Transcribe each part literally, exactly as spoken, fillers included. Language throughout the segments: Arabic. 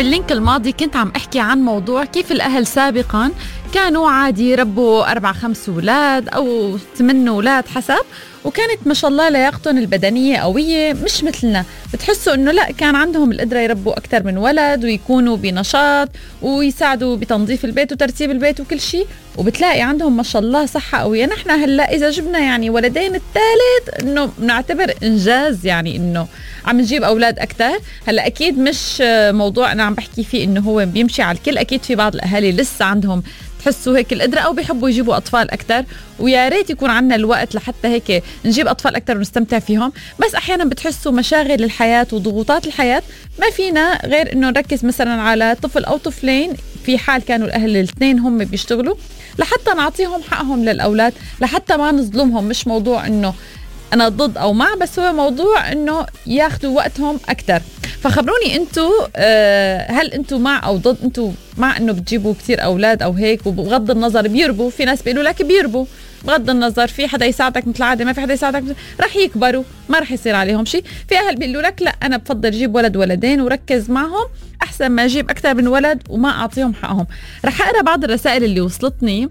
باللينك الماضي كنت عم احكي عن موضوع كيف الاهل سابقا كانوا عادي يربوا اربع خمس اولاد او ثمان اولاد حسب، وكانت ما شاء الله لياقتهم البدنيه قويه مش مثلنا. بتحسوا انه لا، كان عندهم القدره يربوا اكثر من ولد ويكونوا بنشاط ويساعدوا بتنظيف البيت وترتيب البيت وكل شيء، وبتلاقي عندهم ما شاء الله صحه قويه. نحن هلا اذا جبنا يعني ولدين الثالث انه بنعتبر انجاز، يعني انه عم نجيب اولاد اكثر. هلا اكيد مش موضوع انا عم بحكي فيه انه هو بيمشي على الكل، اكيد في بعض الاهالي لسه عندهم تحسوا هيك القدرة أو بيحبوا يجيبوا أطفال أكتر، ويا ريت يكون عنا الوقت لحتى هيك نجيب أطفال أكتر ونستمتع فيهم. بس أحيانا بتحسوا مشاغل الحياة وضغوطات الحياة ما فينا غير إنه نركز مثلا على طفل أو طفلين، في حال كانوا الأهل الاثنين هم بيشتغلوا، لحتى نعطيهم حقهم للأولاد، لحتى ما نظلمهم. مش موضوع إنه أنا ضد أو مع، بس هو موضوع إنه ياخدوا وقتهم أكتر. فخبروني انتو آه هل انتو مع او ضد؟ انتو مع انه بتجيبوا كتير اولاد او هيك؟ وبغض النظر بيربوا، في ناس بيقولوا لك بيربوا بغض النظر، في حدا يساعدك مثل العاده، ما في حدا يساعدك رح يكبروا ما رح يصير عليهم شيء. في اهل بيقولوا لك لا، انا بفضل جيب ولد ولدين وركز معهم احسن ما اجيب اكثر من ولد وما اعطيهم حقهم. رح اقرا بعض الرسائل اللي وصلتني.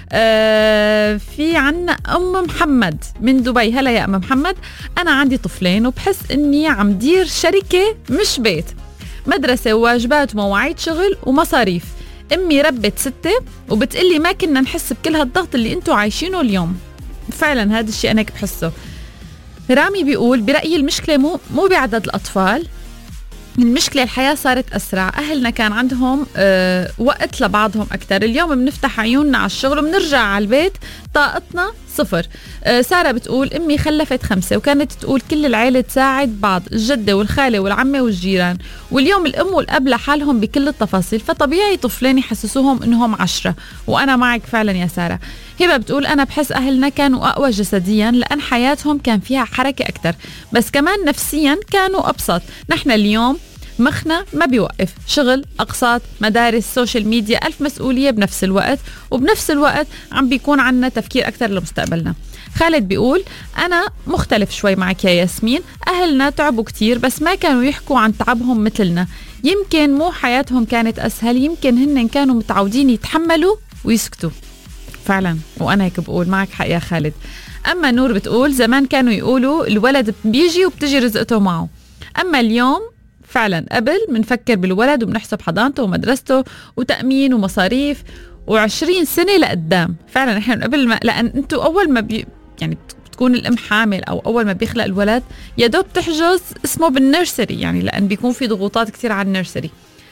آه في عنا ام محمد من دبي. هلا يا ام محمد، انا عندي طفلين وبحس اني عم دير شركه مش بيت، مدرسه وواجبات ومواعيد شغل ومصاريف. امي ربت ستة وبتقلي ما كنا نحس بكل هالضغط اللي انتوا عايشينه اليوم. فعلا هذا الشيء انا بحسه. رامي بيقول برأيي المشكله مو مو بعدد الاطفال، المشكلة الحياة صارت أسرع. أهلنا كان عندهم أه وقت لبعضهم أكتر. اليوم بنفتح عيوننا على الشغل وبنرجع على البيت طاقتنا صفر. أه سارة بتقول أمي خلفت خمسة وكانت تقول كل العيلة تساعد بعض، الجدة والخالة والعمة والجيران، واليوم الأم والأب لحالهم بكل التفاصيل، فطبيعي طفلين يحسسوهم إنهم عشرة. وأنا معك فعلا يا سارة. هبة بتقول أنا بحس أهلنا كانوا أقوى جسديا لأن حياتهم كان فيها حركة أكتر، بس كمان نفسيا كانوا أبسط. نحن اليوم مخنا ما بيوقف، شغل، أقساط، مدارس، سوشيال ميديا، ألف مسؤولية بنفس الوقت، وبنفس الوقت عم بيكون عنا تفكير أكتر لمستقبلنا. خالد بيقول أنا مختلف شوي معك يا ياسمين، أهلنا تعبوا كتير بس ما كانوا يحكوا عن تعبهم مثلنا. يمكن مو حياتهم كانت أسهل، يمكن هن كانوا متعودين يتحملوا ويسكتوا. فعلا وأنا هيك بقول، معك حق يا خالد. أما نور بتقول زمان كانوا يقولوا الولد بيجي وبتجي رزقته معه، أما اليوم فعلا قبل منفكر بالولد وبنحسب حضانته ومدرسته وتأمين ومصاريف وعشرين سنة لقدام. فعلا احنا قبل ما، لأن انتو أول ما بي يعني بتكون الأم حامل أو أول ما بيخلق الولد يا دوب تحجز اسمه بالنيرسري، يعني لأن بيكون في ضغوطات كتير على النيرسري.